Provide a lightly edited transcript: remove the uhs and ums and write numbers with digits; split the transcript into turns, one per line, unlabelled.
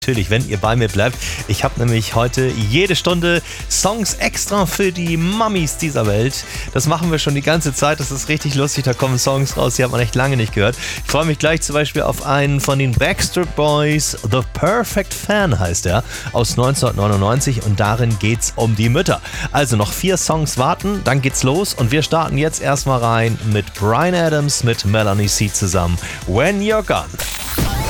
Natürlich, wenn ihr bei mir bleibt. Ich habe nämlich heute jede Stunde Songs extra für die Mummies dieser Welt. Das machen wir schon die ganze Zeit. Das ist richtig lustig. Da kommen Songs raus, die hat man echt lange nicht gehört. Ich freue mich gleich zum Beispiel auf einen von den Backstreet Boys. The Perfect Fan heißt er, aus 1999. Und darin geht's um die Mütter. Also noch 4 Songs warten, dann geht's los. Und wir starten jetzt erstmal rein mit Bryan Adams mit Melanie C zusammen. When You're Gone.